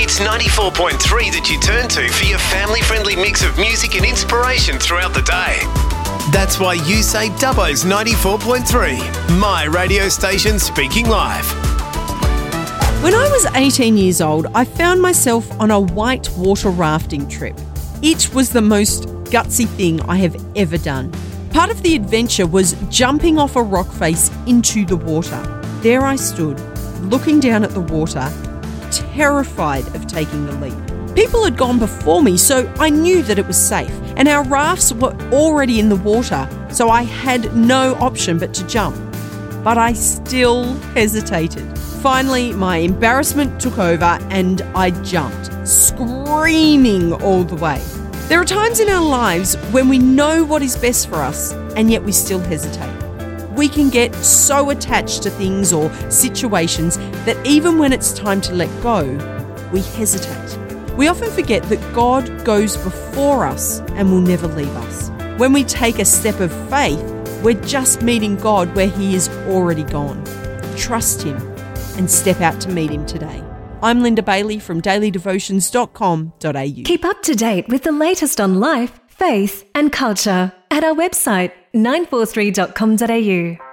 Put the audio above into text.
It's 94.3 that you turn to for your family-friendly mix of music and inspiration throughout the day. That's why you say Dubbo's 94.3, my radio station speaking live. When I was 18 years old, I found myself on a white water rafting trip. It was the most gutsy thing I have ever done. Part of the adventure was jumping off a rock face into the water. There I stood, looking down at the water, terrified of taking the leap. People had gone before me, so I knew that it was safe, and our rafts were already in the water, so I had no option but to jump. But I still hesitated. Finally, my embarrassment took over and I jumped, screaming all the way. There are times in our lives when we know what is best for us and yet we still hesitate. We can get so attached to things or situations that even when it's time to let go, we hesitate. We often forget that God goes before us and will never leave us. When we take a step of faith, we're just meeting God where He is already gone. Trust Him and step out to meet Him today. I'm Linda Bailey from dailydevotions.com.au. Keep up to date with the latest on life, faith and culture at our website 943.com.au.